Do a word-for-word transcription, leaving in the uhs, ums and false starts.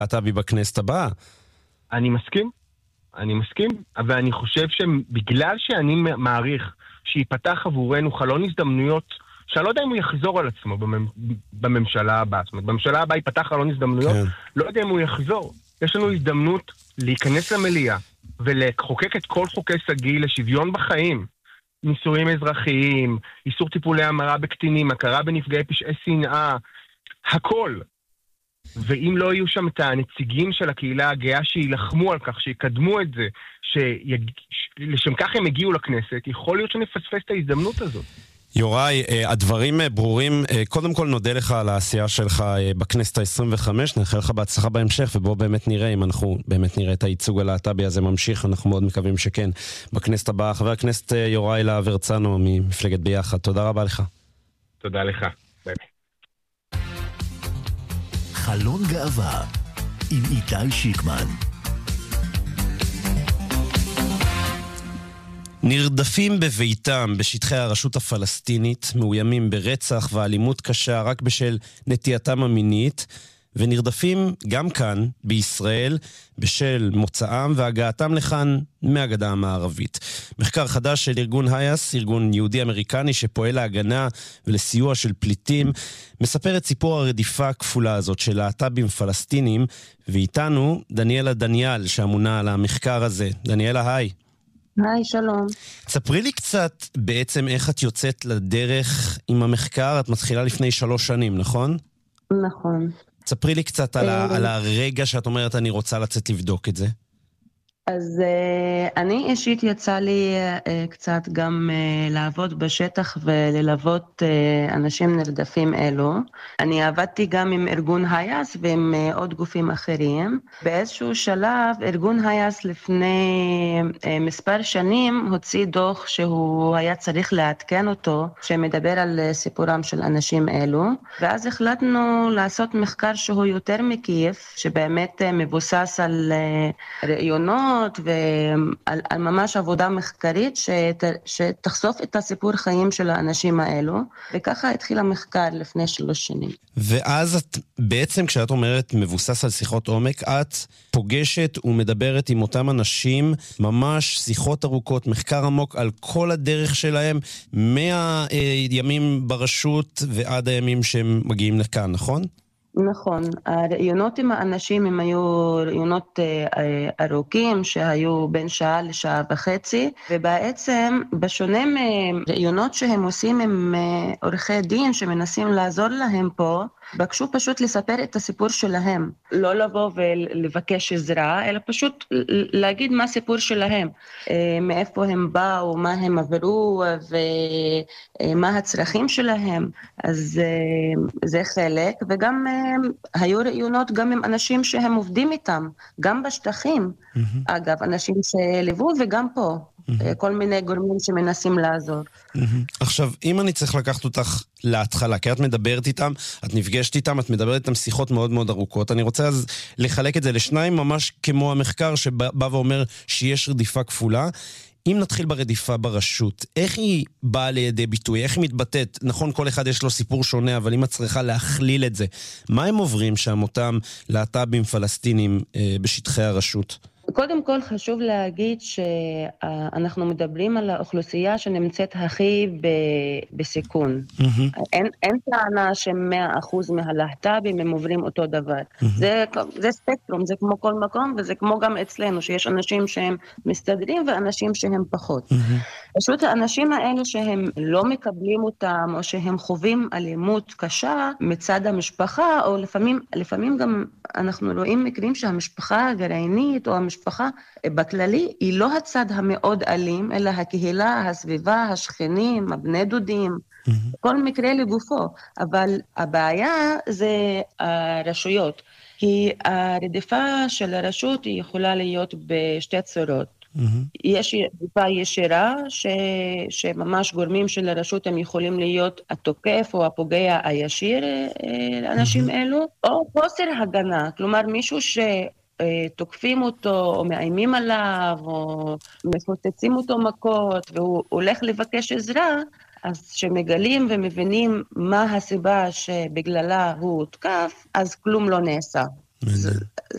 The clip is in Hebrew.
להט"בי בכנסת הבאה. אני מסכים, אני מסכים, אבל אני חושב שבגלל שאני מעריך שיפתח עבורנו חלון הזדמנויות, שאני לא יודע אם הוא יחזור על עצמו בממשלה הבאה, זאת אומרת, בממשלה הבאה ייפתח חלון הזדמנויות, כן. לא יודע אם הוא יחזור. יש לנו הזדמנות להיכנס למליאה ולחוקק את כל חוקי סגיל לשוויון בחיים, נישואים אזרחיים, איסור טיפולי המרה בקטינים, הכרה בנפגעי פשעי שנאה, הכל. ואם לא יהיו שם את הנציגים של הקהילה הגאה שילחמו על כך, שיקדמו את זה, שלשם כך הם הגיעו לכנסת, יכול להיות שנפספס את ההזדמנות הזאת. יוראי, הדברים ברורים. קודם כל נודה לך על העשייה שלך בכנסת ה-עשרים וחמש, נאחל לך בהצלחה בהמשך, ובואו באמת נראה אם אנחנו באמת נראה את הייצוג הלהט"בי הזה ממשיך, אנחנו מאוד מקווים שכן בכנסת הבאה. חבר הכנסת יוראי להב הרצנו ממפלגת ביחד, תודה רבה לך. תודה לך, ביי. חלון גאווה עם איתי שיקמן. נרדפים בביתם בשטחי הרשות הפלסטינית, מאוימים ברצח ואלימות קשה רק בשל נטייתם המינית, ונרדפים גם כאן בישראל בשל מוצאם והגעתם לכאן מהגדה המערבית. מחקר חדש של ארגון הייס, ארגון יהודי-אמריקני שפועל להגנה ולסיוע של פליטים, מספר את סיפור הרדיפה הכפולה הזאת של להט"בים פלסטינים, ואיתנו דניאלה דניאל שאמונה על המחקר הזה. דניאלה, היי. היי, שלום. ספרי לי קצת בעצם איך את יוצאת לדרך עם המחקר. את מתחילה לפני שלוש שנים, נכון? נכון. ספרי לי קצת על, ה, על הרגע שאת אומרת אני רוצה לצאת לבדוק את זה. אז אני אישית יצא לי קצת גם לעבוד בשטח וללוות אנשים נרדפים אלו. אני עבדתי גם עם ארגון הייס ועם עוד גופים אחרים. באיזשהו שלב ארגון הייס לפני מספר שנים הוציא דוח שהוא היה צריך לעדכן אותו, שמדבר על סיפורם של אנשים אלו. ואז החלטנו לעשות מחקר שהוא יותר מקיף, שבאמת מבוסס על ראיונות, ועל על ממש עבודה מחקרית שת, שתחשוף את הסיפור חיים של האנשים האלו, וככה התחיל המחקר לפני שלוש שנים. ואז את בעצם כשאת אומרת מבוסס על שיחות עומק, את פוגשת ומדברת עם אותם אנשים, ממש שיחות ארוכות, מחקר עמוק על כל הדרך שלהם, מהימים ברשות ועד הימים שהם מגיעים לכאן, נכון? נכון, הרעיונות עם האנשים הם היו רעיונות ארוכים שהיו בין שעה לשעה וחצי, ובעצם בשונה מרעיונות שהם עושים עם עורכי דין שמנסים לעזור להם פה, בקשו פשוט לספר את הסיפור שלהם, לא לבוא ולבקש עזרה, אלא פשוט להגיד מה הסיפור שלהם, מאיפה הם באו, מה הם עברו ומה הצרכים שלהם. אז זה חלק, וגם היו רעיונות גם עם אנשים שהם עובדים איתם, גם בשטחים, mm-hmm. אגב, אנשים שליוו וגם פה. כל מיני גורמים שמנסים לעזור. עכשיו, אם אני צריך לקחת אותך להתחלה, כי את מדברת איתם, את נפגשת איתם, את מדברת איתם שיחות מאוד מאוד ארוכות, אני רוצה אז לחלק את זה לשניים, ממש כמו המחקר שבא ואומר שיש רדיפה כפולה. אם נתחיל ברדיפה ברשות, איך היא באה לידי ביטוי? איך היא מתבטאת? נכון, כל אחד יש לו סיפור שונה, אבל אם את צריכה להכליל את זה, מה הם עוברים שם אותם להט"בים פלסטינים אה, בשטחי הרשות? קודם כל חשוב להגיד שאנחנו מדברים על האוכלוסייה שנמצאת הכי בסיכון. Mm-hmm. אין, אין טענה שמאה אחוז מהלהט"בים הם עוברים אותו דבר. Mm-hmm. זה, זה ספקטרום, זה כמו כל מקום, וזה כמו גם אצלנו, שיש אנשים שהם מסתדרים ואנשים שהם פחות. Mm-hmm. פשוט האנשים האלה שהם לא מקבלים אותם, או שהם חווים אלימות קשה מצד המשפחה, או לפעמים, לפעמים גם אנחנו רואים מקרים שהמשפחה הגרעינית, או המשפחה משפחה בכללי היא לא הצד המאוד אלים, אלא הקהילה, הסביבה, השכנים, הבני דודים, mm-hmm. כל מקרה לגופו. אבל הבעיה זה הרשויות, כי הרדיפה של הרשות היא יכולה להיות בשתי צורות. Mm-hmm. יש רדיפה ישירה, ש... שממש גורמים של הרשות הם יכולים להיות התוקף או הפוגע הישיר לאנשים mm-hmm. אלו, או חוסר הגנה, כלומר מישהו ש... תוקפים אותו, או מאיימים עליו, או מפוצצים אותו מכות, והוא הולך לבקש עזרה, אז שמגלים ומבינים מה הסיבה שבגללה הוא הותקף, אז כלום לא נעשה. זה,